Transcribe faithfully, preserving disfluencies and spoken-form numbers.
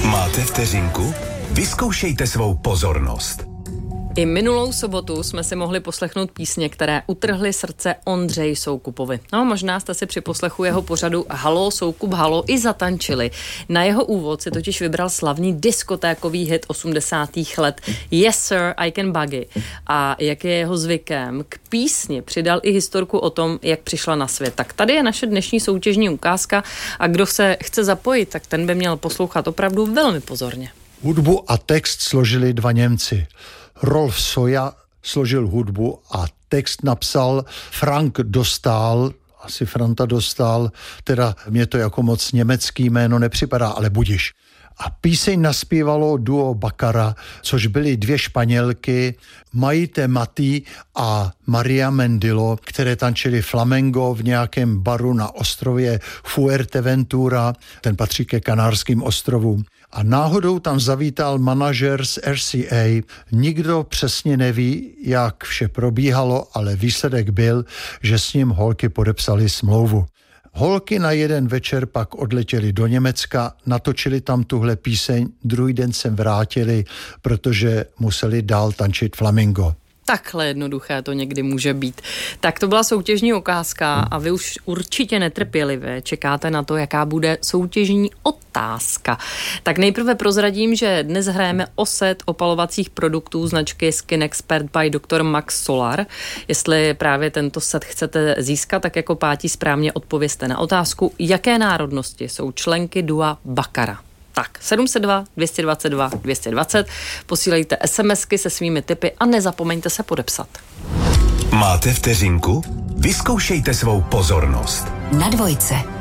Máte vteřinku? Vyzkoušejte svou pozornost. I minulou sobotu jsme si mohli poslechnout písně, které utrhly srdce Ondřeji Soukupovi. No, možná jste si při poslechu jeho pořadu Halo, Soukup, halo i zatančili. Na jeho úvod si totiž vybral slavný diskotékový hit osmdesátých let Yes Sir, I Can Buggy. A jak je jeho zvykem, k písni přidal i historku o tom, jak přišla na svět. Tak tady je naše dnešní soutěžní ukázka a kdo se chce zapojit, tak ten by měl poslouchat opravdu velmi pozorně. Hudbu a text složili dva Němci. Rolf Soja složil hudbu a text napsal Frank Dostal, asi Franta Dostal, teda mě to jako moc německý jméno nepřipadá, ale budiš. A píseň naspívalo duo Baccara, což byly dvě Španělky, Maite Mati a Maria Mendilo, které tančily flamengo v nějakém baru na ostrově Fuerteventura, ten patří ke Kanárským ostrovům. A náhodou tam zavítal manažer z R C A. Nikdo přesně neví, jak vše probíhalo, ale výsledek byl, že s ním holky podepsali smlouvu. Holky na jeden večer pak odletěli do Německa, natočili tam tuhle píseň, druhý den se vrátili, protože museli dál tančit flamingo. Takhle jednoduché to někdy může být. Tak to byla soutěžní ukázka a vy už určitě netrpělivě čekáte na to, jaká bude soutěžní otázka. Tak nejprve prozradím, že dnes hrajeme o set opalovacích produktů značky Skin Expert by doktor Max Solar. Jestli právě tento set chcete získat, tak jako pátí správně odpovězte na otázku, jaké národnosti jsou členky dua Baccara. Tak, sedm set dva, dvě stě dvacet dva, dvě stě dvacet, posílejte SMSky se svými tipy a nezapomeňte se podepsat. Máte vteřinku? Vyzkoušejte svou pozornost. Na dvojce.